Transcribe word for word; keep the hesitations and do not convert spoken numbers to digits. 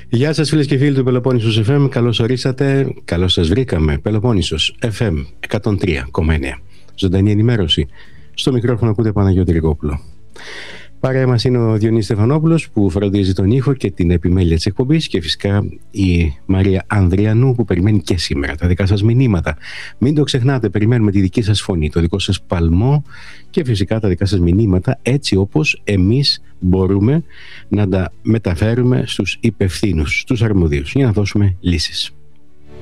Γεια σας φίλες και φίλοι του Πελοπόννησος εφ εμ, καλώς ορίσατε, καλώς σας βρήκαμε. Πελοπόννησος εφ εμ εκατόν τρία κόμμα εννέα. Ζωντανή ενημέρωση. Στο μικρόφωνο ακούτε Παναγιώτη Ριγόπουλο. Παρέα μας είναι ο Διονύσης Στεφανόπουλος που φροντίζει τον ήχο και την επιμέλεια της εκπομπής, και φυσικά η Μαρία Ανδριανού που περιμένει και σήμερα τα δικά σας μηνύματα. Μην το ξεχνάτε, περιμένουμε τη δική σας φωνή, το δικό σας παλμό και φυσικά τα δικά σας μηνύματα, έτσι όπως εμείς μπορούμε να τα μεταφέρουμε στους υπευθύνους, στους αρμοδίους, για να δώσουμε λύσεις.